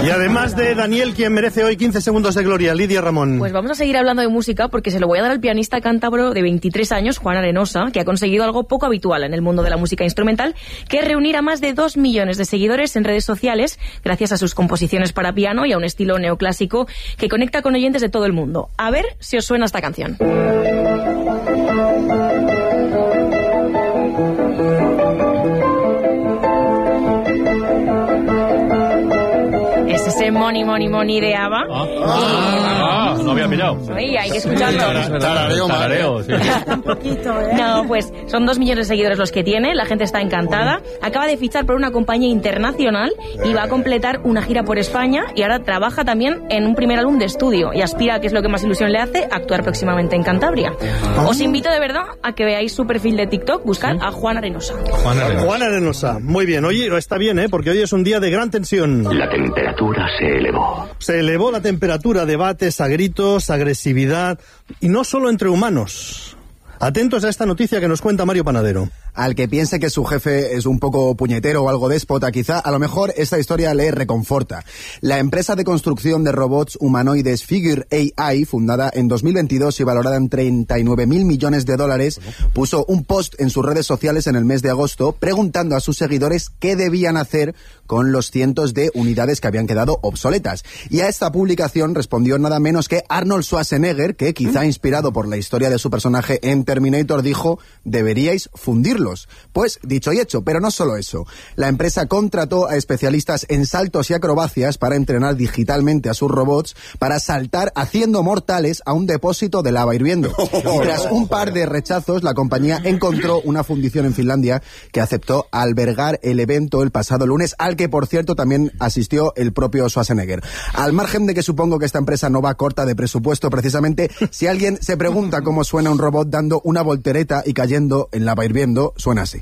Y además de Daniel, quien merece hoy 15 segundos de gloria, Lidia Ramón. Pues vamos a seguir hablando de música porque se lo voy a dar al pianista cántabro de 23 años, Juan Arenosa, que ha conseguido algo poco habitual en el mundo de la música instrumental, que es reunir a más de 2 millones de seguidores en redes sociales gracias a sus composiciones para piano y a un estilo neoclásico que conecta con oyentes de todo el mundo. A ver si os suena esta canción. Es ese Money, Money, Money de ABBA. No había mirado. Oye, hay que escucharlo. Tarareo, sí. Un poquito, ¿eh? No, pues son 2 millones de seguidores los que tiene, la gente está encantada. Acaba de fichar por una compañía internacional y va a completar una gira por España y ahora trabaja también en un primer álbum de estudio y aspira, que es lo que más ilusión le hace, a actuar próximamente en Cantabria. Os invito de verdad a que veáis su perfil de TikTok, buscad a Juan Arenosa. Juan Arenosa, muy bien. Oye, está bien, porque hoy es un día de gran tensión. La temperatura se elevó. Se elevó la temperatura, debates, a gritos, agresividad, y no solo entre humanos. Atentos a esta noticia que nos cuenta Mario Panadero. Al que piense que su jefe es un poco puñetero o algo déspota, quizá, a lo mejor esta historia le reconforta. La empresa de construcción de robots humanoides Figure AI, fundada en 2022 y valorada en $39.000 millones, puso un post en sus redes sociales en el mes de agosto preguntando a sus seguidores qué debían hacer con los cientos de unidades que habían quedado obsoletas. Y a esta publicación respondió nada menos que Arnold Schwarzenegger, que quizá inspirado por la historia de su personaje en Terminator dijo: deberíais fundirlos. Pues dicho y hecho, pero no solo eso. La empresa contrató a especialistas en saltos y acrobacias para entrenar digitalmente a sus robots para saltar haciendo mortales a un depósito de lava hirviendo. Y tras un par de rechazos, la compañía encontró una fundición en Finlandia que aceptó albergar el evento el pasado lunes, al que por cierto también asistió el propio Schwarzenegger. Al margen de que supongo que esta empresa no va corta de presupuesto precisamente, si alguien se pregunta cómo suena un robot dando una voltereta y cayendo en lava hirviendo, suena así.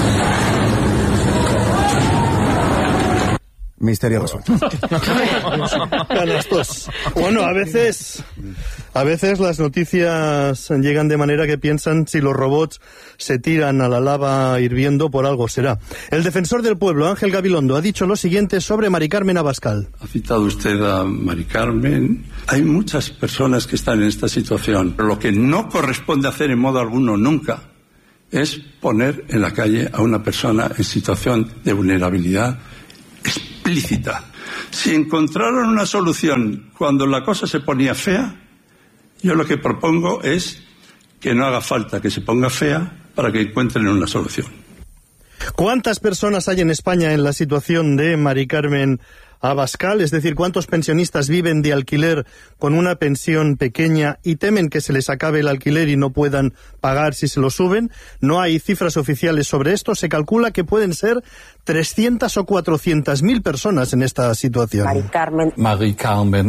Misterio resuelto. Canastos. Bueno, a veces las noticias llegan de manera que piensan si los robots se tiran a la lava hirviendo, por algo será. El defensor del pueblo, Ángel Gabilondo, ha dicho lo siguiente sobre Mari Carmen Abascal. Ha citado usted a Mari Carmen. Hay muchas personas que están en esta situación, pero lo que no corresponde hacer en modo alguno nunca es poner en la calle a una persona en situación de vulnerabilidad explícita. Si encontraron una solución cuando la cosa se ponía fea, yo lo que propongo es que no haga falta que se ponga fea para que encuentren una solución. ¿Cuántas personas hay en España en la situación de Mari Carmen Abascal? Es decir, ¿cuántos pensionistas viven de alquiler con una pensión pequeña y temen que se les acabe el alquiler y no puedan pagar si se lo suben? No hay cifras oficiales sobre esto. Se calcula que pueden ser 300 o 400.000 personas en esta situación. Mari Carmen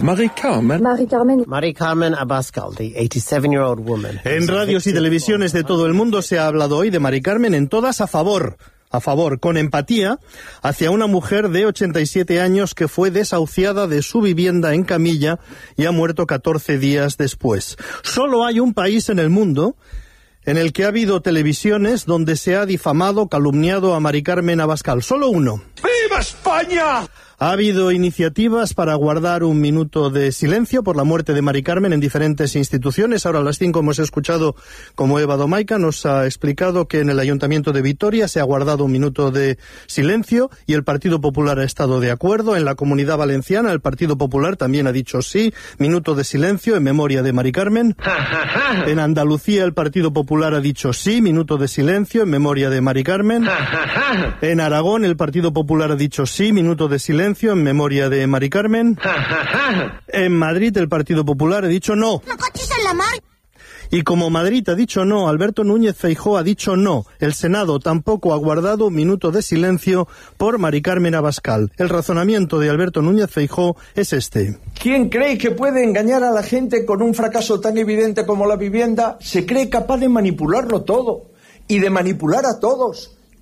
Abascal, the 87-year-old woman. En radios y televisiones de todo el mundo se ha hablado hoy de Mari Carmen, en todas a favor, con empatía, hacia una mujer de 87 años que fue desahuciada de su vivienda en camilla y ha muerto 14 días después. Solo hay un país en el mundo en el que ha habido televisiones donde se ha difamado, calumniado a Mari Carmen Abascal. Solo uno. ¡Viva España! Ha habido iniciativas para guardar un minuto de silencio por la muerte de Mari Carmen en diferentes instituciones. Ahora a las 5 hemos escuchado como Eva Domaica nos ha explicado que en el Ayuntamiento de Vitoria se ha guardado un minuto de silencio y el Partido Popular ha estado de acuerdo. En la Comunidad Valenciana el Partido Popular también ha dicho sí, minuto de silencio en memoria de Mari Carmen. En Andalucía el Partido Popular ha dicho sí, minuto de silencio en memoria de Mari Carmen. En Aragón el Partido Popular ha dicho sí, minuto de silencio en memoria de Mari Carmen. En Madrid el Partido Popular ha dicho no. Y como Madrid ha dicho no, Alberto Núñez Feijóo ha dicho no. El Senado tampoco ha guardado un minuto de silencio por Mari Carmen Abascal. El razonamiento de Alberto Núñez Feijóo es este. ¿Quién cree que puede engañar a la gente con un fracaso tan evidente como la vivienda? Se cree capaz de manipularlo todo y de manipular a todos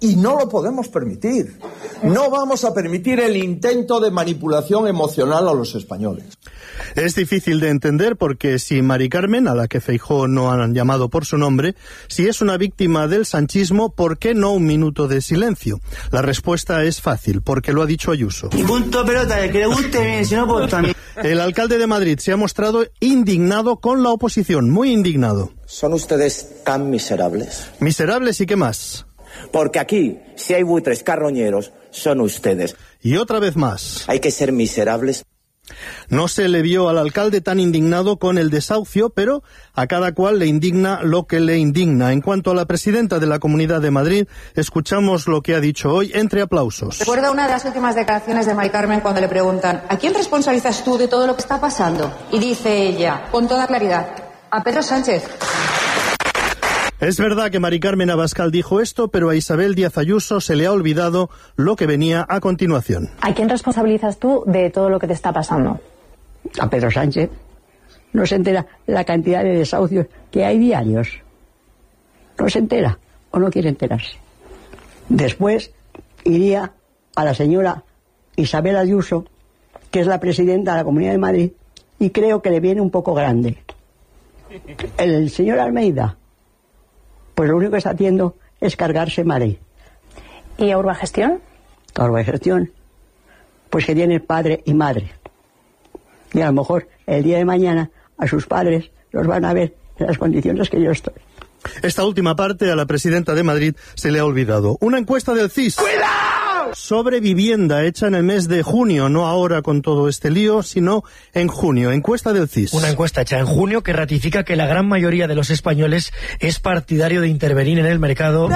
Y no lo podemos permitir. No vamos a permitir el intento de manipulación emocional a los españoles. Es difícil de entender porque si Mari Carmen, a la que Feijóo no han llamado por su nombre, si es una víctima del sanchismo, ¿por qué no un minuto de silencio? La respuesta es fácil, porque lo ha dicho Ayuso. Y punto pelota, el que le guste bien, si no, pues también. El alcalde de Madrid se ha mostrado indignado con la oposición, muy indignado. ¿Son ustedes tan miserables? ¿Miserables y qué más? Porque aquí, si hay buitres carroñeros, son ustedes. Y otra vez más. Hay que ser miserables. No se le vio al alcalde tan indignado con el desahucio, pero a cada cual le indigna lo que le indigna. En cuanto a la presidenta de la Comunidad de Madrid, escuchamos lo que ha dicho hoy entre aplausos. Recuerda una de las últimas declaraciones de Mari Carmen cuando le preguntan ¿a quién responsabilizas tú de todo lo que está pasando? Y dice ella, con toda claridad, a Pedro Sánchez. Es verdad que Mari Carmen Abascal dijo esto, pero a Isabel Díaz Ayuso se le ha olvidado lo que venía a continuación. ¿A quién responsabilizas tú de todo lo que te está pasando? A Pedro Sánchez. No se entera la cantidad de desahucios que hay diarios. No se entera o no quiere enterarse. Después iría a la señora Isabel Ayuso, que es la presidenta de la Comunidad de Madrid, y creo que le viene un poco grande. El señor Almeida, pues lo único que está haciendo es cargarse Madrid. ¿Y a Urbagestión? A Urbagestión, pues que tiene padre y madre. Y a lo mejor el día de mañana a sus padres los van a ver en las condiciones que yo estoy. Esta última parte a la presidenta de Madrid se le ha olvidado. Una encuesta del CIS. ¡Cuidado! Sobre vivienda hecha en el mes de junio, no ahora con todo este lío, sino en junio. Encuesta del CIS. Una encuesta hecha en junio que ratifica que la gran mayoría de los españoles es partidario de intervenir en el mercado.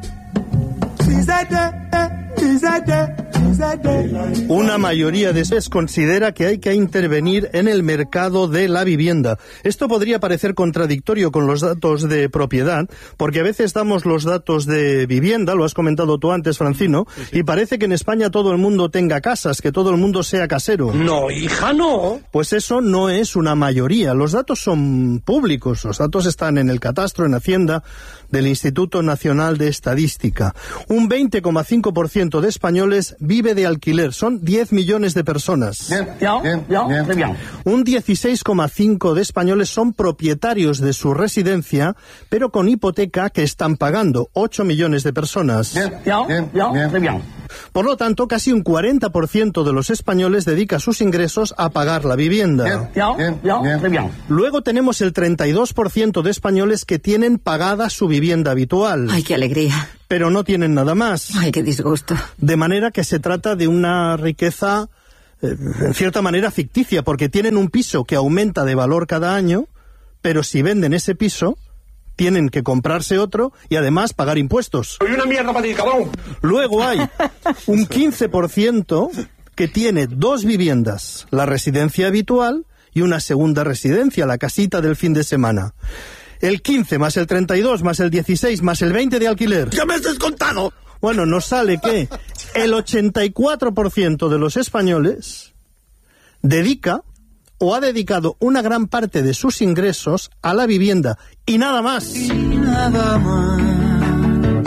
Una mayoría de ustedes considera que hay que intervenir en el mercado de la vivienda. Esto podría parecer contradictorio con los datos de propiedad, porque a veces damos los datos de vivienda, lo has comentado tú antes, Francino, y parece que en España todo el mundo tenga casas, que todo el mundo sea casero. No, hija, no. Pues eso no es una mayoría. Los datos son públicos, los datos están en el catastro, en Hacienda, del Instituto Nacional de Estadística. Un 20,5% de españoles vive de alquiler. Son 10 millones de personas. Bien. Un 16,5% de españoles son propietarios de su residencia, pero con hipoteca que están pagando. 8 millones de personas. Bien. Por lo tanto, casi un 40% de los españoles dedica sus ingresos a pagar la vivienda. Bien. Luego tenemos el 32% de españoles que tienen pagada su vivienda habitual. ¡Ay, qué alegría! Pero no tienen nada más. ¡Ay, qué disgusto! De manera que se trata de una riqueza, en cierta manera, ficticia, porque tienen un piso que aumenta de valor cada año, pero si venden ese piso, tienen que comprarse otro y además pagar impuestos. ¡Soy una mierda para ti, cabrón! Luego hay un 15% que tiene dos viviendas, la residencia habitual y una segunda residencia, la casita del fin de semana. El 15 más el 32 más el 16 más el 20 de alquiler. ¡Ya me has descontado! Bueno, nos sale que el 84% de los españoles dedica o ha dedicado una gran parte de sus ingresos a la vivienda y nada más. Y nada más,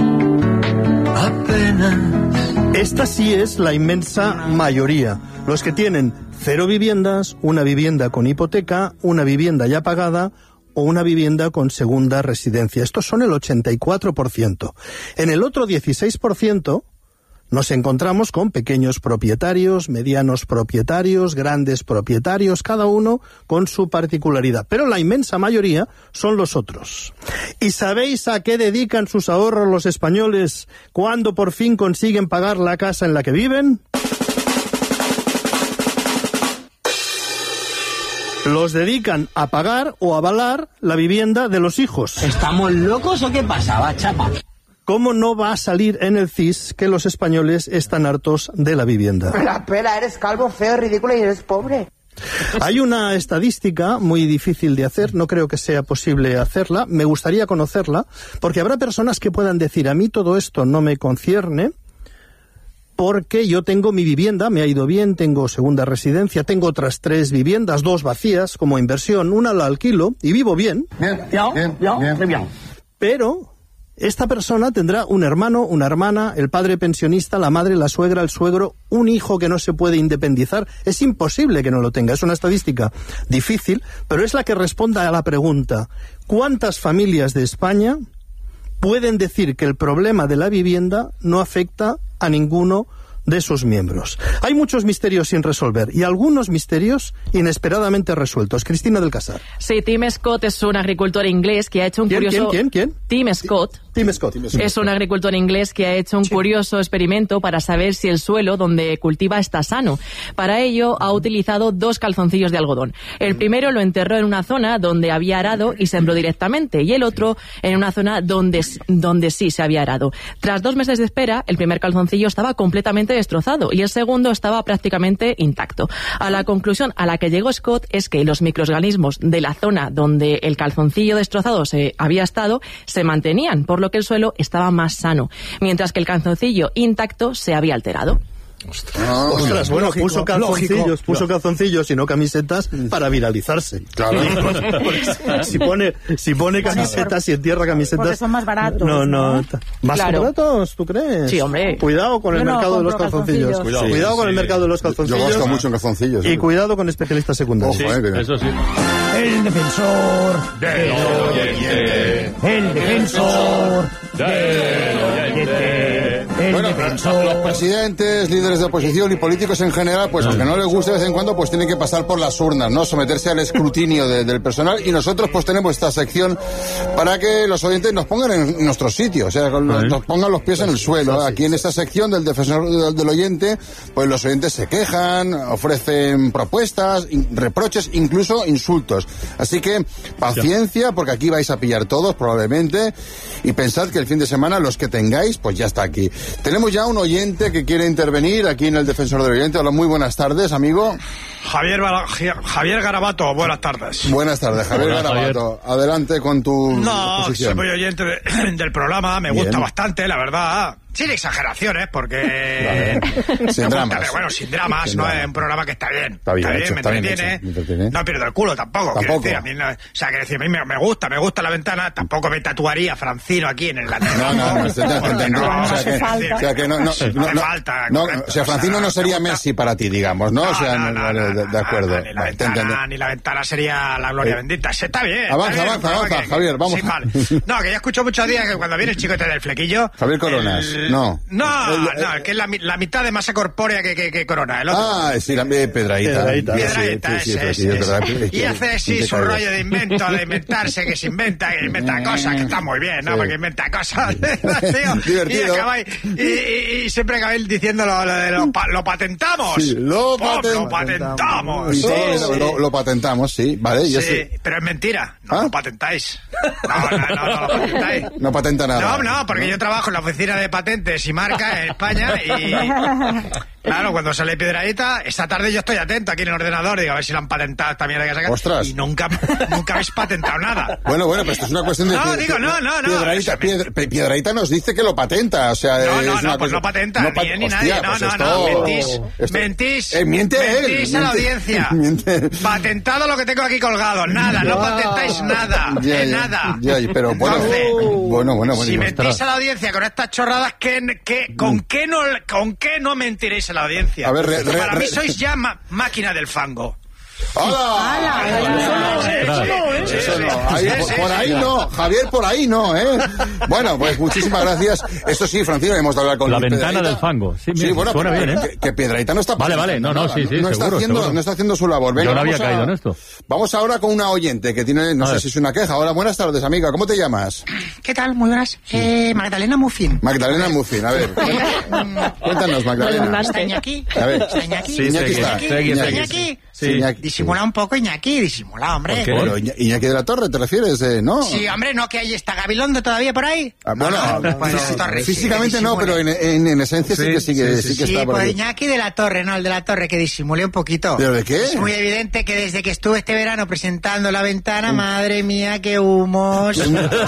apenas. Esta sí es la inmensa mayoría. Los que tienen 0 viviendas, una vivienda con hipoteca, una vivienda ya pagada o una vivienda con segunda residencia. Estos son el 84%. En el otro 16% nos encontramos con pequeños propietarios, medianos propietarios, grandes propietarios, cada uno con su particularidad. Pero la inmensa mayoría son los otros. ¿Y sabéis a qué dedican sus ahorros los españoles cuando por fin consiguen pagar la casa en la que viven? Los dedican a pagar o avalar la vivienda de los hijos. ¿Estamos locos o qué pasa, chapa? ¿Cómo no va a salir en el CIS que los españoles están hartos de la vivienda? La pela, eres calvo, feo, ridículo y eres pobre. Hay una estadística muy difícil de hacer, no creo que sea posible hacerla, me gustaría conocerla, porque habrá personas que puedan decir, a mí todo esto no me concierne, porque yo tengo mi vivienda, me ha ido bien, tengo segunda residencia, tengo otras 3 viviendas, 2 vacías como inversión, una la alquilo y vivo bien. Bien. Pero esta persona tendrá un hermano, una hermana, el padre pensionista, la madre, la suegra, el suegro, un hijo que no se puede independizar. Es imposible que no lo tenga. Es una estadística difícil, pero es la que responde a la pregunta: ¿cuántas familias de España pueden decir que el problema de la vivienda no afecta a ninguno de sus miembros? Hay muchos misterios sin resolver y algunos misterios inesperadamente resueltos. Cristina del Casar. Sí, Tim Scott es un agricultor inglés que ha hecho un curioso... ¿Quién? Tim Scott. Es un agricultor inglés que ha hecho un curioso experimento para saber si el suelo donde cultiva está sano. Para ello ha utilizado 2 calzoncillos de algodón. El primero lo enterró en una zona donde había arado y sembró directamente, y el otro en una zona donde sí se había arado. Tras 2 meses de espera, el primer calzoncillo estaba completamente destrozado y el segundo estaba prácticamente intacto. A la conclusión a la que llegó Scott es que los microorganismos de la zona donde el calzoncillo destrozado se había estado se mantenían, por lo que el suelo estaba más sano, mientras que el calzoncillo intacto se había alterado. Ostras, bueno, puso calzoncillos y no camisetas para viralizarse. Claro. Si pone camisetas y entierra camisetas... Porque son más baratos. No. ¿Más baratos, tú crees? Sí, hombre. Cuidado con el mercado de los calzoncillos. Cuidado con el mercado de los calzoncillos. Yo gasto mucho en calzoncillos. Y cuidado con especialistas secundarios. Eso sí. El defensor del oyente. El defensor del oyente. Bueno, los presidentes, líderes de oposición y políticos en general, pues aunque no les guste de vez en cuando, pues tienen que pasar por las urnas, ¿no? Someterse al escrutinio del personal, y nosotros pues tenemos esta sección para que los oyentes nos pongan en nuestro sitio, o sea, nos pongan los pies en el suelo. Aquí en esta sección del defensor del oyente, pues los oyentes se quejan, ofrecen propuestas, reproches, incluso insultos. Así que paciencia, porque aquí vais a pillar todos probablemente, y pensad que el fin de semana los que tengáis, pues ya está aquí. Tenemos ya un oyente que quiere intervenir aquí en el Defensor del Oyente. Hola, muy buenas tardes, amigo. Javier Garabato, buenas tardes. Buenas tardes, Javier Garabato. Adelante con tu exposición. Soy muy oyente del programa, me gusta bastante, la verdad. Sin exageraciones, porque... Sin dramas. Pero bueno, sin dramas, no es un programa que está bien. Está bien, me entretiene. No pierdo el culo tampoco. Decir, a mí no, o sea, quiero decir, a mí me gusta la ventana, tampoco me tatuaría Francino aquí en el antebrazo. O sea, Francino no sería Messi para ti, digamos, ¿no? O sea, de acuerdo. Ni la ventana sería la gloria bendita. Está bien. Avanza, Javier, vamos. Sí, mal. No, que ya escucho muchos días que cuando viene el chicote del flequillo... Javier Coronas. No, que es la mitad de masa corpórea que Corona. El otro. Sí, Piedrahíta. Y hace así su rollo de inventarse, que se inventa cosas, que está muy bien, ¿no? Porque inventa cosas, tío. Divertido. Y siempre acabáis diciendo lo patentamos. Sí, lo patentamos. Sí, lo patentamos, sí. Vale, sí, pero es mentira. No lo patentáis. No lo patentáis. No patenta nada. No, porque yo trabajo en la oficina de patentes y marcas en España y... Claro, cuando sale Piedrahíta, esta tarde yo estoy atento aquí en el ordenador, digo, a ver si lo han patentado esta mierda que sacan. ¡Ostras! Y nunca habéis patentado nada. Bueno, pero esto es una cuestión de... No. Piedrahíta nos dice que lo patenta, o sea... Pues no patenta, ni nadie. Mentís. Mentís a la audiencia. Patentado lo que tengo aquí colgado. Nada, no patentáis nada. Nada. Pero bueno. Si mentís a la audiencia con estas chorradas, ¿con qué no mentiréis a la audiencia? A ver, para mí sois ya máquina del fango. ¡Hala! Eso no. Por ahí no, Javier, por ahí no, ¿eh? Bueno, pues muchísimas gracias. Esto sí, Francino, hemos de hablar con la ventana del fango. Sí, bueno, suena bien, ¿eh? Que Piedrahíta no está... Vale, no está haciendo su labor. Venga, yo no había caído en esto. Vamos ahora con una oyente que tiene, no sé si es una queja. Hola, buenas tardes, amiga. ¿Cómo te llamas? ¿Qué tal? Muy buenas. Magdalena Muffin. Magdalena Muffin, a ver. Cuéntanos, Magdalena. ¿Está Iñaki? A ver. ¿Está Iñaki? Sí, Iñaki está. ¿Iñaki? Sí. Disimula un poco, Iñaki, disimula, hombre. Pero Iñaki de la Torre, ¿te refieres? ¿No? Sí, hombre, ¿no que ahí está Gabilondo todavía por ahí? Físicamente no, pero en esencia sí que está por ahí. Sí, Iñaki de la Torre, no, el de la Torre, que disimule un poquito. ¿Pero de qué? Es muy evidente que desde que estuve este verano presentando La Ventana, madre mía, qué humos,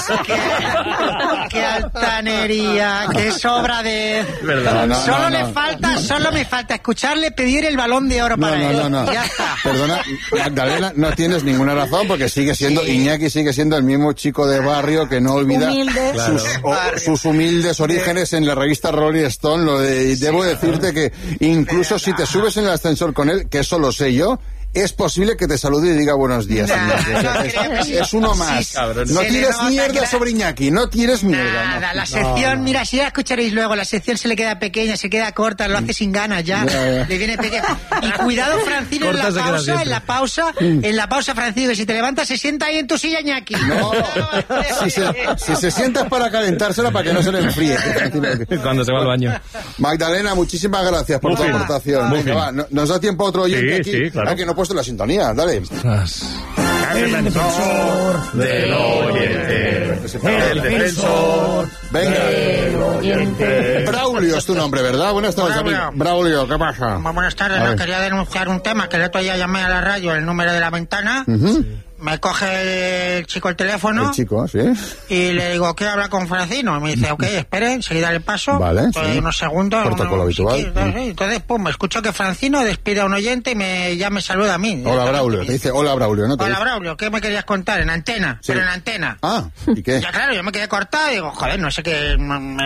qué altanería, qué sobradez. Solo me falta escucharle pedir el Balón de Oro para él. No. Ya está. Perdona, Magdalena, no tienes ninguna razón porque Iñaki sigue siendo el mismo chico de barrio que no olvida sus humildes orígenes en la revista Rolling Stone. Debo decirte que incluso si te subes en el ascensor con él, que eso lo sé yo, es posible que te salude y diga buenos días. Es uno más. No tires mierda sobre Iñaki, no tires mierda. Nada, la sección, mira, si ya escucharéis luego, la sección se le queda pequeña, se queda corta, lo hace sin ganas ya. Le viene pequeña. Y cuidado, Francino, en la pausa, Francino, que si te levantas se sienta ahí en tu silla, Iñaki. No, si se sienta es para calentársela para que no se le enfríe. Cuando se va al baño. Magdalena, muchísimas gracias por tu aportación. Venga, va, nos da tiempo a otro oyente aquí. Sí, claro. Que no he puesto la sintonía, dale. El defensor del oyente. El defensor del oyente. Braulio es tu nombre, ¿verdad? Buenas tardes, Braulio, ¿qué pasa? Buenas tardes, quería denunciar un tema que el otro día llamé a la radio, el número de la ventana. Me coge el chico el teléfono. El chico, sí. Y le digo, quiero hablar con Francino. Y me dice, ok, espere, enseguida le paso. Vale, unos segundos. Protocolo habitual. Entonces, me escucho que Francino despide a un oyente y ya me saluda a mí. Hola, Braulio. Te dice, hola, Braulio, ¿no? Hola, Braulio, ¿qué me querías contar? En antena. Sí. Pero en antena. Ah, ¿y qué? Ya, claro, yo me quedé cortado y digo, joder, no sé qué...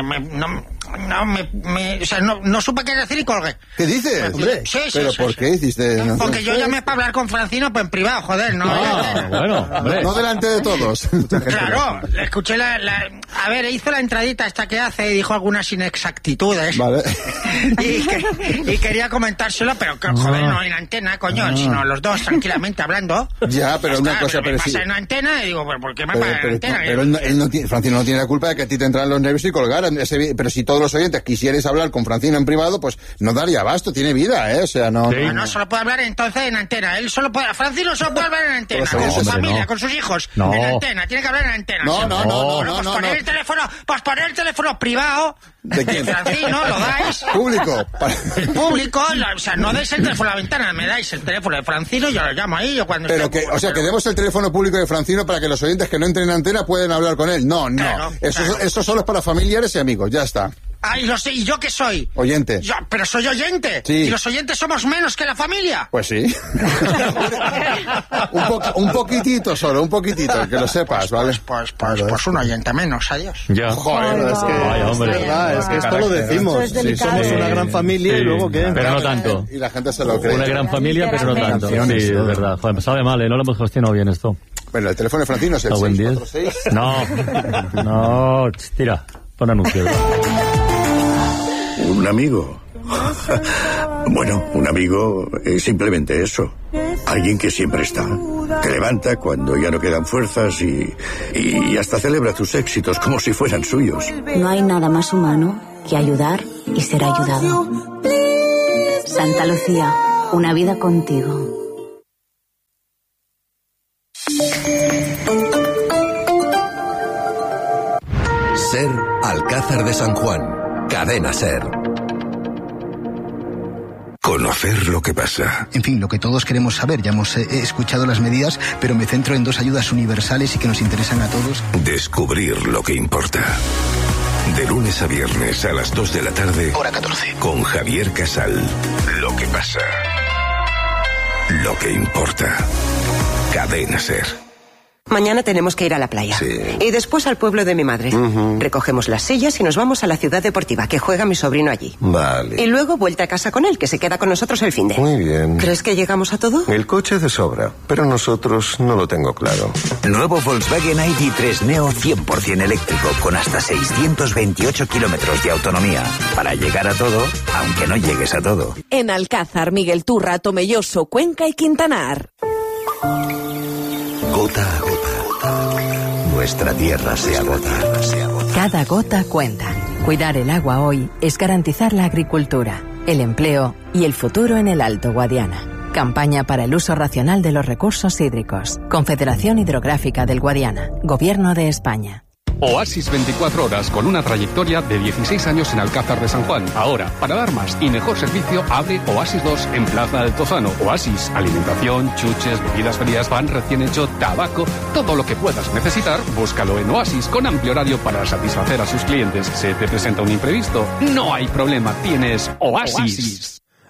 No supe qué decir y colgué. ¿Qué dices? Sí, ¿Pero por qué hiciste? Porque yo llamé para hablar con Francino, pues en privado, joder, ¿no? Bueno, hombre. No delante de todos. Claro, escuché a ver, hizo la entradita esta que hace y dijo algunas inexactitudes. Vale. Y quería comentárselo, pero joder, no en antena, coño, sino los dos tranquilamente hablando. Ya, pero una cosa pasa en antena y digo, ¿por qué me pasa en antena? Pero él no tiene, Francino no tiene la culpa de que a ti te entraran los nervios y colgaran. Pero si todos los oyentes quisierais hablar con Francino en privado, pues no daría abasto, tiene vida, ¿eh? O sea, no... Sí. No, solo puede hablar entonces en antena. Francino solo puede hablar en antena, con su familia, con sus hijos, en antena, tiene que hablar en antena. Poner el teléfono privado ¿de quién? Francino, lo dais. Público. El público, o sea, no dais el teléfono a la ventana, me dais el teléfono de Francino, yo lo llamo ahí, yo cuando... Pero que demos el teléfono público de Francino para que los oyentes que no entren en antena puedan hablar con él. No. Claro, eso solo es para familiares y amigos, ya está. ¿Y yo qué soy? Oyente. Pero soy oyente. Sí. ¿Y los oyentes somos menos que la familia? Pues sí. un poquitito solo, un poquitito, que lo sepas, ¿vale? Pues un oyente menos, adiós. Ya. Joder, es que... Vaya, hombre. Es verdad, es que esto lo decimos. Sí, somos una gran familia y luego ¿qué? Pero no tanto. Y la gente se lo cree. Una gran familia, pero no tanto. Sí, es verdad. Joder, me sabe mal, no lo hemos gestionado bien esto. Bueno, el teléfono de Francino es el 646. No, tira, pon anuncio. ¿Un amigo? Bueno, un amigo es simplemente eso. Alguien que siempre está. Te levanta cuando ya no quedan fuerzas y hasta celebra tus éxitos como si fueran suyos. No hay nada más humano que ayudar y ser ayudado. Santa Lucía, una vida contigo. SER Alcázar de San Juan. Cadena SER. Conocer lo que pasa. En fin, lo que todos queremos saber. Ya hemos escuchado las medidas, pero me centro en dos ayudas universales y que nos interesan a todos. Descubrir lo que importa. De lunes a viernes a las 2 de la tarde. Hora 14. Con Javier Casal. Lo que pasa. Lo que importa. Cadena SER. Mañana tenemos que ir a la playa. Sí. Y después al pueblo de mi madre. Recogemos las sillas y nos vamos a la ciudad deportiva, que juega mi sobrino allí. Vale. Y luego vuelta a casa con él, que se queda con nosotros el finde. Muy bien. ¿Crees que llegamos a todo? El coche de sobra, pero nosotros no lo tengo claro. Nuevo Volkswagen ID3 Neo 100% eléctrico, con hasta 628 kilómetros de autonomía. Para llegar a todo, aunque no llegues a todo. En Alcázar, Miguel Turra, Tomelloso, Cuenca y Quintanar. Gota a gota, nuestra tierra se agota. Cada gota cuenta. Cuidar el agua hoy es garantizar la agricultura, el empleo y el futuro en el Alto Guadiana. Campaña para el uso racional de los recursos hídricos. Confederación Hidrográfica del Guadiana. Gobierno de España. Oasis 24 horas con una trayectoria de 16 años en Alcázar de San Juan. Ahora, para dar más y mejor servicio, abre Oasis 2 en Plaza Altozano. Oasis, alimentación, chuches, bebidas frías, pan recién hecho, tabaco, todo lo que puedas necesitar, búscalo en Oasis con amplio horario para satisfacer a sus clientes. ¿Se te presenta un imprevisto? No hay problema, tienes Oasis.